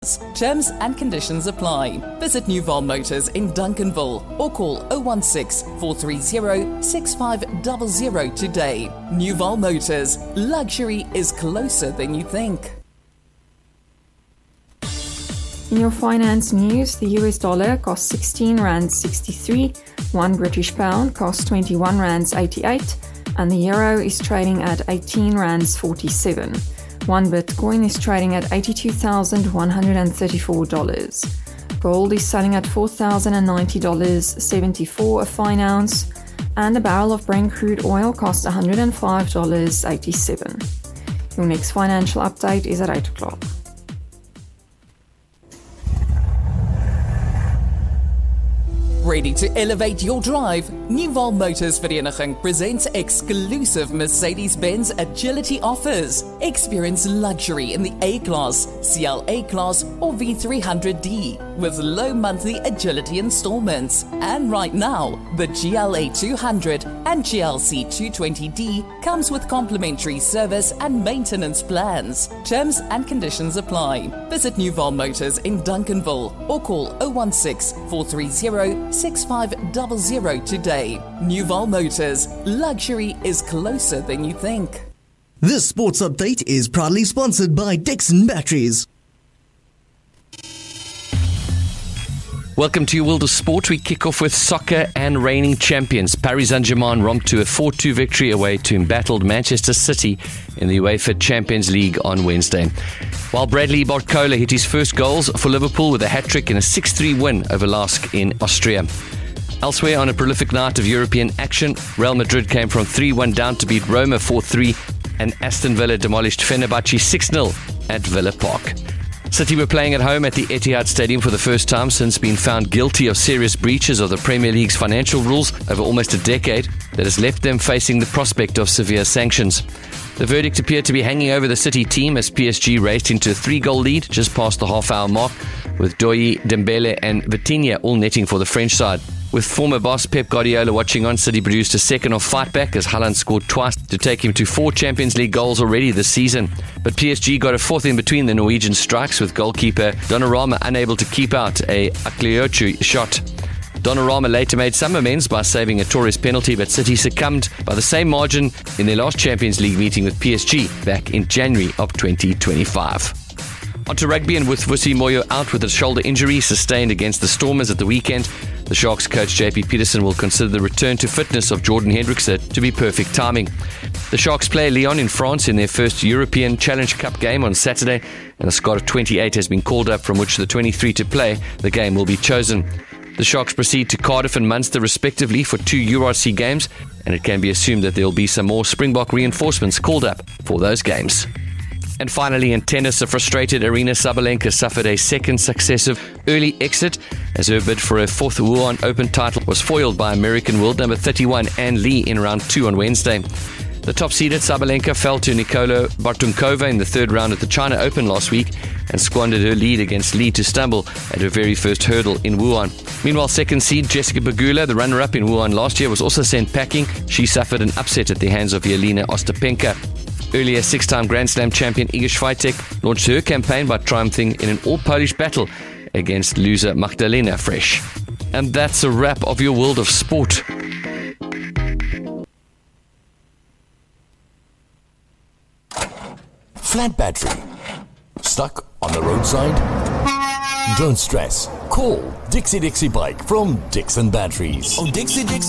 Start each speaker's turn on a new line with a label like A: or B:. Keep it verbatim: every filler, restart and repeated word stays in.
A: Terms and conditions apply. Visit Newval Motors in Duncanville or call oh one six, four three zero, six five zero zero today. Newval Motors. Luxury is closer than you think.
B: In your finance news, the U S dollar costs sixteen rand sixty-three, one British pound costs twenty-one rand eighty-eight, and the euro is trading at eighteen rand forty-seven. One Bitcoin is trading at eighty-two thousand one hundred thirty-four dollars. Gold is selling at four thousand ninety dollars and seventy-four cents a fine ounce, and a barrel of Brent crude oil costs one hundred five dollars and eighty-seven cents. Your next financial update is at eight o'clock.
A: Ready to elevate your drive? Newval Motors Vereniging presents exclusive Mercedes-Benz Agility offers. Experience luxury in the A-Class, C L A Class or V three hundred D with low monthly Agility installments. And right now, the G L A two hundred and G L C two twenty D comes with complimentary service and maintenance plans. Terms and conditions apply. Visit Newval Motors in Duncanville or call oh one six, four three zero, six five zero zero today. Newval Motors. Luxury is closer than you think.
C: This sports update is proudly sponsored by Dixon Batteries.
D: Welcome to your world of sport. We kick off with soccer and reigning champions. Paris Saint-Germain romped to a four two victory away to embattled Manchester City in the UEFA Champions League on Wednesday. While Bradley Barcola hit his first goals for Liverpool with a hat-trick in a six three win over Lask in Austria. Elsewhere on a prolific night of European action, Real Madrid came from three one down to beat Roma four three, and Aston Villa demolished Fenerbahce six nil at Villa Park. City were playing at home at the Etihad Stadium for the first time since being found guilty of serious breaches of the Premier League's financial rules over almost a decade that has left them facing the prospect of severe sanctions. The verdict appeared to be hanging over the City team as P S G raced into a three-goal lead just past the half-hour mark, with Doyi, Dembele and Vitinha all netting for the French side. With former boss Pep Guardiola watching on, City produced a second-half fight-back as Haaland scored twice to take him to four Champions League goals already this season. But P S G got a fourth in between the Norwegian strikes, with goalkeeper Donnarumma unable to keep out a Akliochu shot. Donnarumma later made some amends by saving a Torres penalty, but City succumbed by the same margin in their last Champions League meeting with P S G back in January of twenty twenty-five. On to rugby, and with Vusi Moyo out with a shoulder injury sustained against the Stormers at the weekend, the Sharks coach J P Peterson will consider the return to fitness of Jordan Hendrickse to be perfect timing. The Sharks play Lyon in France in their first European Challenge Cup game on Saturday, and a squad of twenty-eight has been called up, from which the twenty-three to play the game will be chosen. The Sharks proceed to Cardiff and Munster respectively for two U R C games, and it can be assumed that there will be some more Springbok reinforcements called up for those games. And finally, in tennis, a frustrated Aryna Sabalenka suffered a second successive early exit as her bid for her fourth Wuhan Open title was foiled by American world number thirty-one Ann Lee in round two on Wednesday. The top-seeded Sabalenka fell to Nikola Bartunkova in the third round at the China Open last week and squandered her lead against Lee to stumble at her very first hurdle in Wuhan. Meanwhile, second seed Jessica Pegula, the runner-up in Wuhan last year, was also sent packing. She suffered an upset at the hands of Yelena Ostapenko. Earlier, six-time Grand Slam champion Iga Swiatek launched her campaign by triumphing in an all-Polish battle against loser Magdalena Fresh. And that's a wrap of your world of sport.
E: Flat battery. Stuck on the roadside? Don't stress. Call Dixie Dixie Bike from Dixon Batteries.
F: Oh, Dixie Dixie.